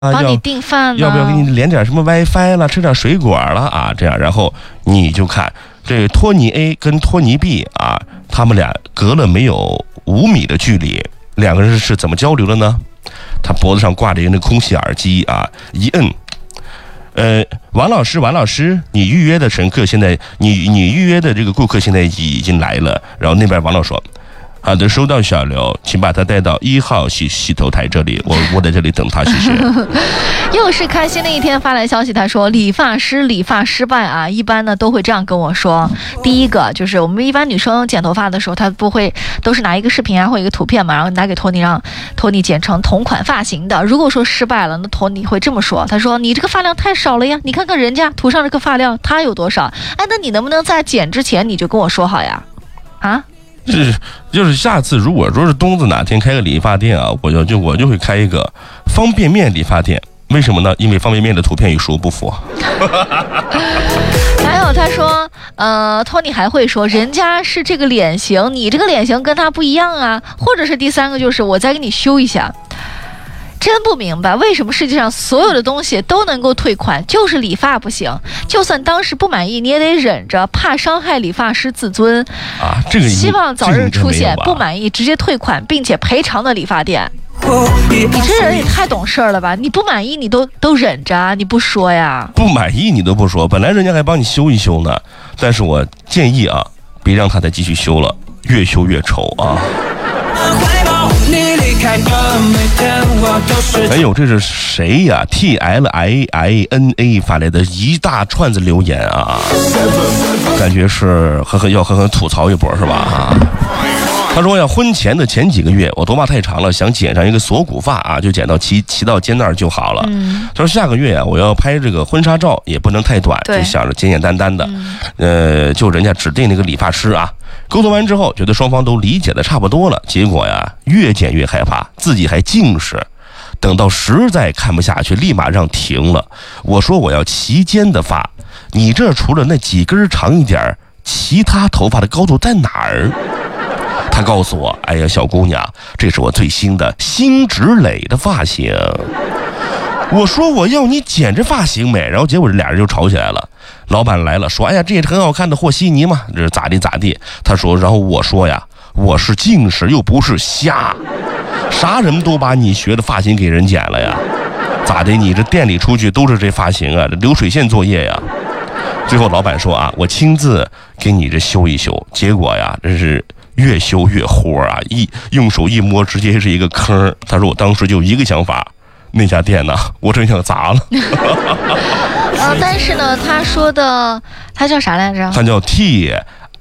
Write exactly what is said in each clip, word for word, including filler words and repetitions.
帮你订饭呢， 要不要给你连点什么 WiFi 了，吃点水果了啊？这样，然后你就看这托尼 A 跟托尼 B 啊，他们俩隔了没有五米的距离，两个人是怎么交流的呢？他脖子上挂着一个那空气耳机啊，一摁，呃，王老师，王老师，你预约的乘客现在，你你预约的这个顾客现在已经来了。然后那边王老说。好的，收到小刘，请把他带到一号洗洗头台这里，我我在这里等他，谢谢。 又是开心的一天，发来消息，他说理发师理发失败啊，一般呢都会这样跟我说。第一个就是我们一般女生剪头发的时候，她不会都是拿一个视频啊或一个图片嘛，然后拿给托尼让托尼剪成同款发型的。如果说失败了，那托尼会这么说，他说你这个发量太少了呀，你看看人家涂上这个发量他有多少，哎，那你能不能在剪之前你就跟我说好呀？啊？ 是，就是下次如果说是东子哪天开个理发店啊，我就就我就会开一个方便面理发店。为什么呢？因为方便面的图片与实物不符。 还有他说，呃，托尼还会说，人家是这个脸型，你这个脸型跟他不一样啊。或者是第三个就是我再给你修一下。真不明白为什么世界上所有的东西都能够退款，就是理发不行。就算当时不满意，你也得忍着，怕伤害理发师自尊啊。这个希望早日出现不满意直接退款并且赔偿的理发店。你这人也太懂事了吧！你不满意你都都忍着，你不说呀？不满意你都不说，本来人家还帮你修一修呢。但是我建议啊，别让他再继续修了，越修越丑啊。哎呦，这是谁呀 ？T L I I N A 发来的一大串子留言啊，感觉是狠狠要狠狠吐槽一波是吧？啊。他说呀，婚前的前几个月，我头发太长了，想剪上一个锁骨发啊，就剪到齐齐到肩那儿就好了。嗯、他说下个月啊，我要拍这个婚纱照，也不能太短，就想着简简单单的。嗯、呃，就人家指定那个理发师啊，沟通完之后，觉得双方都理解的差不多了，结果呀，越剪越害怕，自己还近视。等到实在看不下去，立马让停了。我说我要齐肩的发，你这除了那几根长一点，其他头发的高度在哪儿？他告诉我，哎呀，小姑娘，这是我最新的新植蕾的发型。我说我要你剪这发型美，然后结果这俩人就吵起来了。老板来了，说，哎呀，这也是很好看的和稀泥嘛，这是咋地咋地。他说，然后我说呀，我是近视又不是瞎，啥人都把你学的发型给人剪了呀？咋的？你这店里出去都是这发型啊？这流水线作业呀？最后老板说啊，我亲自给你这修一修。结果呀，这是越修越豁啊！一用手一摸，直接是一个坑。他说我当时就一个想法，那家店呢，我真想砸了。 呃，但是呢，他说的他叫啥来着？ 他叫 T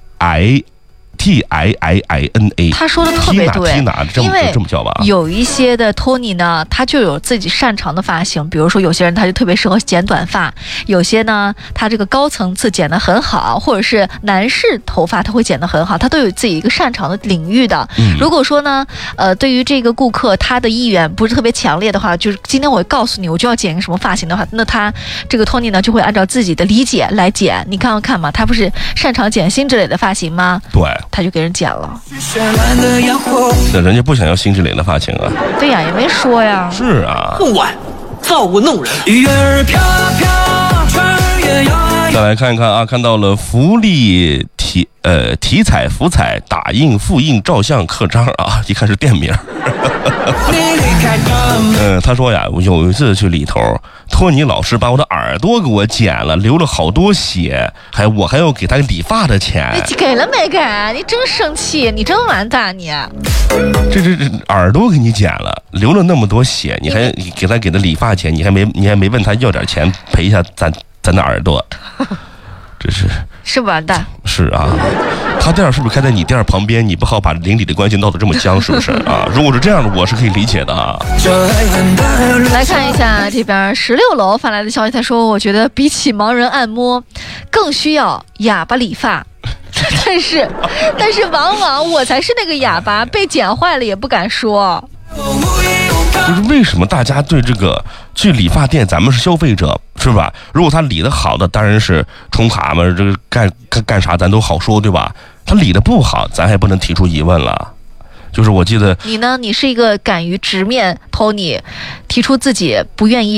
I T I I I N A。 他说的特别对， 因为这么叫吧。 有一些的托尼呢，他就有自己擅长的发型，比如说有些人他就特别适合剪短发，有些呢他这个高层次剪得很好，或者是男士头发他会剪得很好，他都有自己一个擅长的领域的。嗯、如果说呢，呃，对于这个顾客他的意愿不是特别强烈的话，就是今天我告诉你我就要剪一个什么发型的话，那他这个托尼呢就会按照自己的理解来剪。你看看嘛，他不是擅长剪新之类的发型吗？ 对。 他就给人剪了， 那人家不想要辛芷蕾的发型啊？ 对呀，也没说呀。 是啊， 不管造物弄人。 再来看一看啊，看到了福利体呃体彩福彩打印复印照相刻章啊，一看是店名。嗯、呃，他说呀，我有一次去理头，托尼老师把我的耳朵给我剪了，流了好多血，还我还要给他理发的钱。 你给了没给？你真生气，你真完蛋你！ 这这这耳朵给你剪了，流了那么多血，你还给他给的理发钱，你还没你还没问他要点钱赔一下咱咱的耳朵，这是是完蛋。 是啊。他店是不是开在你店旁边？你不好把邻里的关系闹得这么僵，是不是啊？如果是这样的，我是可以理解的啊。 来看一下这边十六楼发来的消息，他说：“我觉得比起盲人按摩，更需要哑巴理发。但是，但是往往我才是那个哑巴，被剪坏了也不敢说。” 就是为什么大家对这个去理发店，咱们是消费者是吧？如果他理得好的，当然是充卡嘛，这个干干干啥咱都好说对吧？他理得不好，咱还不能提出疑问了。 就是我记得你呢，你是一个敢于直面 Tony 提出自己不愿意